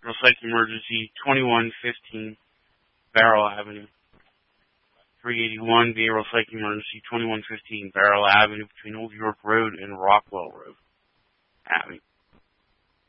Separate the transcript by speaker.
Speaker 1: Psych Emergency 2115 Barrel Avenue. 381 Behavioral Psych Emergency 2115 Barrel Avenue between Old York Road and Rockwell Road Avenue.